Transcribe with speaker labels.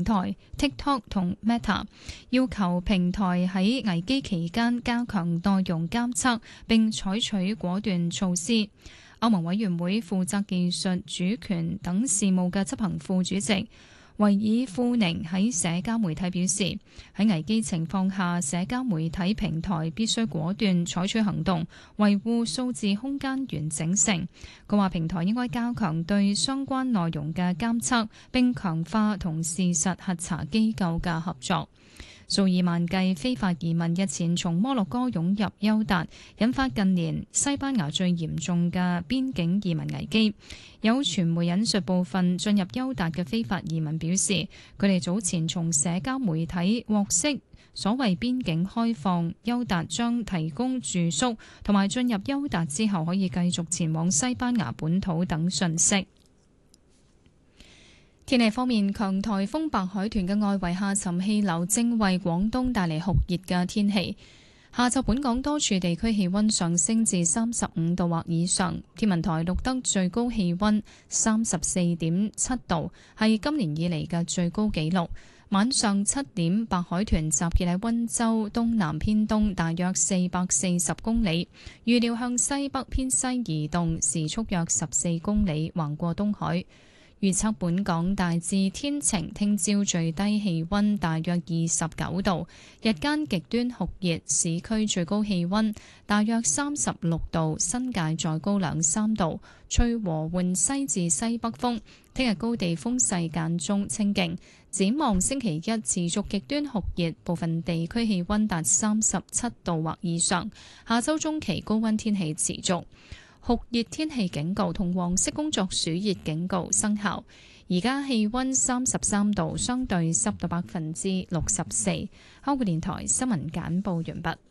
Speaker 1: 台 TikTok 同 Meta， 要求平台喺危機期間加強內容監測並採取果斷措施。歐盟委員會負責技術、主權等事務嘅執行副主席維爾庫寧喺社交媒體表示，喺危機情況下，社交媒體平台必須果斷採取行動，維護數字空間完整性。佢話平台應該加強對相關內容嘅監測，並強化同事實核查機構嘅合作。數以萬計非法移民日前從摩洛哥湧入休達，引發近年西班牙最嚴重嘅邊境移民危機。有傳媒引述部分進入休達嘅非法移民表示，佢哋早前從社交媒體獲悉所謂邊境開放，休達將提供住宿，同埋進入休達之後可以繼續前往西班牙本土等訊息。天氣方面，強颱風白海豚嘅外圍下沉氣流正為廣東帶嚟酷熱嘅天氣。下晝本港多處地區氣温上升至35度或以上，天文台錄得最高氣温34.7度，係今年以嚟嘅最高紀錄。晚上7點，白海豚集結喺溫州東南偏東大約440公里，預料向西北偏西移動，時速約14公里，橫過東海。預測本港大致天晴，聽朝最低氣溫大約29度，日間極端酷熱，市區最高氣溫大約36度，新界再高2-3度，吹和緩西至西北風。聽日高地風勢間中清勁，展望星期一持續極端酷熱，部分地區氣溫達37度或以上。下周中期高溫天氣持續。酷熱天氣警告同黃色工作暑熱警告生效。而家氣溫33度，相對濕度64%。香港電台新聞簡報完畢。